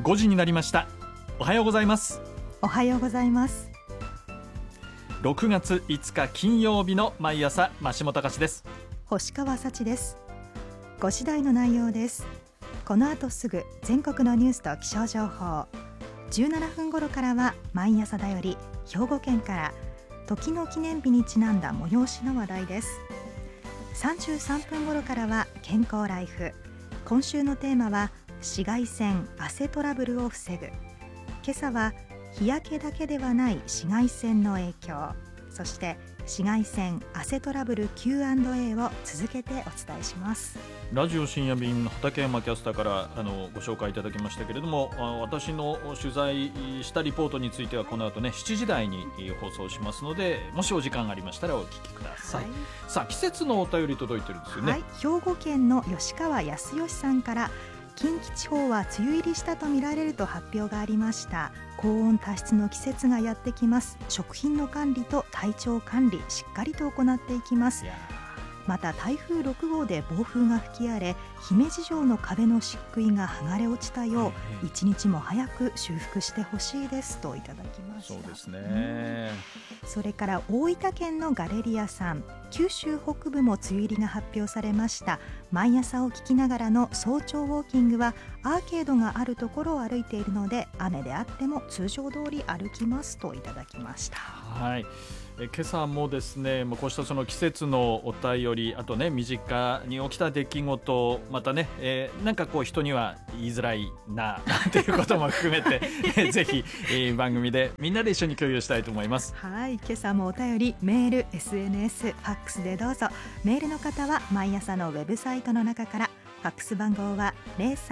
5時になりました。おはようございます。 おはようございます。 6月5日金曜日の毎朝、増本隆です。 星川幸です。5時台の内容です。この後すぐ全国のニュースと気象情報、17分頃からは毎朝だより兵庫県から時の記念日にちなんだ催しの話題です。33分頃からは健康ライフ。今週のテーマは紫外線汗トラブルを防ぐ。今朝は日焼けだけではない紫外線の影響、そして紫外線汗トラブル Q&A を続けてお伝えします。 ラジオ深夜便の畠山キャスターからご紹介いただきましたけれども、私の取材したリポートについてはこの後ね7時台に放送しますので、もしお時間がありましたらお聞きください。さあ、季節のお便り届いてるんですよね。 兵庫県の吉川康義さんから、近畿地方は梅雨入りしたとみられると発表がありました。高温多湿の季節がやってきます。食品の管理と体調管理しっかりと行っていきます。また台風6号で暴風が吹き荒れ、姫路城の壁の漆喰が剥がれ落ちたよう、一日も早く修復してほしいですといただきました。 そうですね。 それから大分県のガレリアさん、九州北部も梅雨入りが発表されました。毎朝を聞きながらの早朝ウォーキングはアーケードがあるところを歩いているので、雨であっても通常通り歩きますといただきました。 はい、今朝もですね、こうしたその季節のお便り、あとね身近に起きた出来事、またね、なんかこう人には言いづらいなということも含めてぜひ、番組でみんなで一緒に共有したいと思います。 はい、今朝もお便り、メール、SNS、ファックスでどうぞ。メールの方は毎朝のウェブサイトの中から、ファックス番号は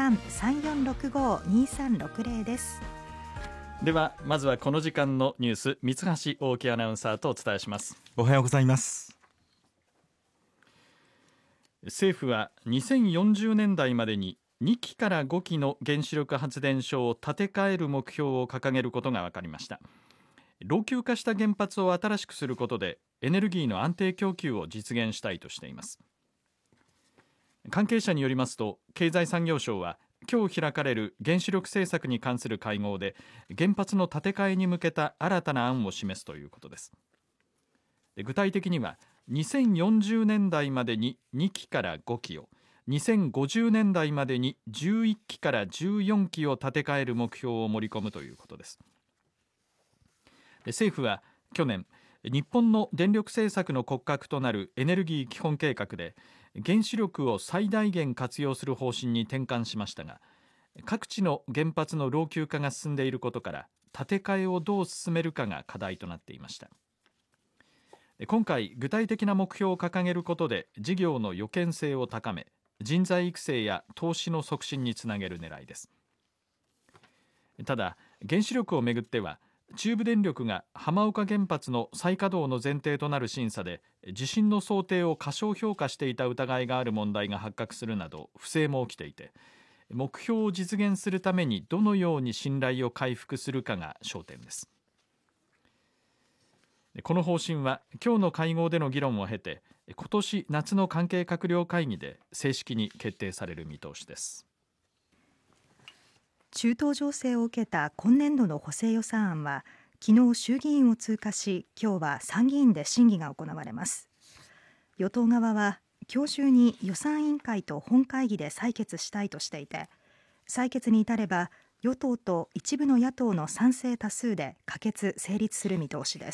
03-3465-2360 です。 ではまずはこの時間のニュース、三橋大木アナウンサーとお伝えします。 おはようございます。 政府は2040年代までに2基から5基の原子力発電所を建て替える目標を掲げることが分かりました。老朽化した原発を新しくすることでエネルギーの安定供給を実現したいとしています。関係者によりますと、経済産業省は今日開かれる原子力政策に関する会合で原発の建て替えに向けた新たな案を示すということです。具体的には2040年代までに2基から5基を、2050年代までに11基から14基を建て替える目標を盛り込むということです。政府は去年、日本の電力政策の骨格となるエネルギー基本計画で原子力を最大限活用する方針に転換しましたが、各地の原発の老朽化が進んでいることから建て替えをどう進めるかが課題となっていました。今回具体的な目標を掲げることで事業の予見性を高め、人材育成や投資の促進につなげる狙いです。ただ原子力をめぐっては、中部電力が浜岡原発の再稼働の前提となる審査で地震の想定を過小評価していた疑いがある問題が発覚するなど不正も起きていて、目標を実現するためにどのように信頼を回復するかが焦点です。この方針は今日の会合での議論を経て、今年夏の関係閣僚会議で正式に決定される見通しです。 中東情勢を受けた今年度の補正予算案は昨日衆議院を通過し、今日は参議院で審議が行われます。与党側は今日中に予算委員会と本会議で採決したいとしていて、採決に至れば与党と一部の野党の賛成多数で可決・成立する見通しです。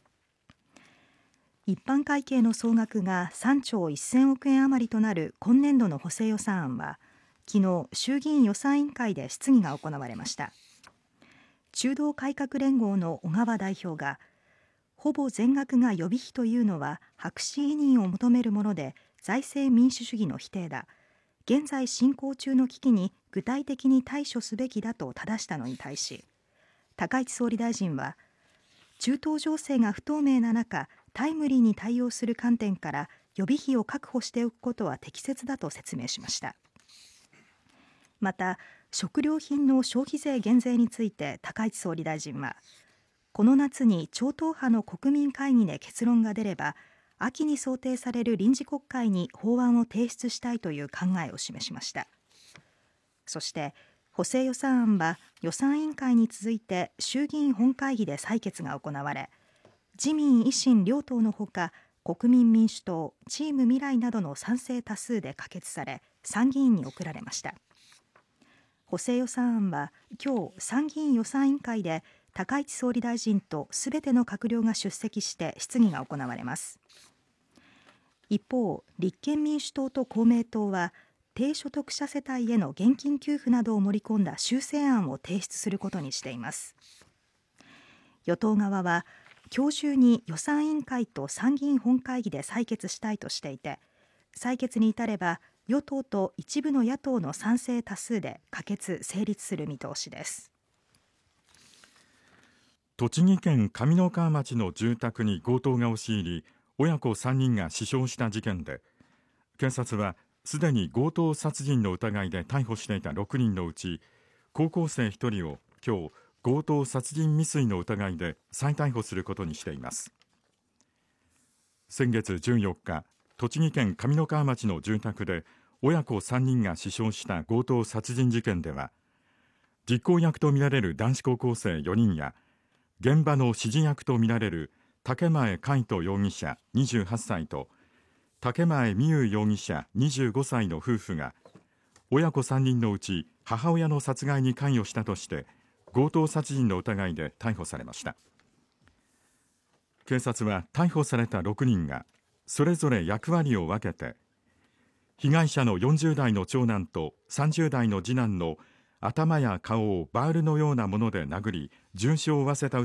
一般会計の総額が3兆1000億円余りとなる今年度の補正予算案は昨日衆議院予算委員会で質疑が行われました。中道改革連合の小川代表が、ほぼ全額が予備費というのは白紙委任を求めるもので財政民主主義の否定だ。現在進行中の危機に具体的に対処すべきだと正したのに対し、高市総理大臣は、中東情勢が不透明な中、タイムリーに対応する観点から予備費を確保しておくことは適切だと説明しました。また食料品の消費税減税について高市総理大臣は、この夏に超党派の国民会議で結論が出れば秋に想定される臨時国会に法案を提出したいという考えを示しました。そして補正予算案は予算委員会に続いて衆議院本会議で採決が行われ、自民・維新両党のほか国民民主党、チーム未来などの賛成多数で可決され、参議院に送られました。補正予算案は今日参議院予算委員会で高市総理大臣とすべての閣僚が出席して質疑が行われます。一方、立憲民主党と公明党は低所得者世帯への現金給付などを盛り込んだ修正案を提出することにしています。与党側は今日中に予算委員会と参議院本会議で採決したいとしていて、採決に至れば与党と一部の野党の賛成多数で可決・成立する見通しです。 栃木県上三川町の住宅に強盗が押し入り、親子3人が死傷した事件で、警察はすでに強盗殺人の疑いで逮捕していた6人のうち、高校生1人を今日強盗殺人未遂の疑いで再逮捕することにしています。先月14日、栃木県上三川町の住宅で親子3人が死傷した強盗殺人事件では、実行役とみられる男子高校生4人や現場の指示役とみられる竹前海斗容疑者28歳と竹前美優容疑者25歳の夫婦が親子3人のうち母親の殺害に関与したとして強盗殺人の疑いで逮捕されました。警察は逮捕された6人がそれぞれ役割を分けて、被害者の40代の長男と30代の次男の頭や顔をバールのようなもので殴り重傷を負わせた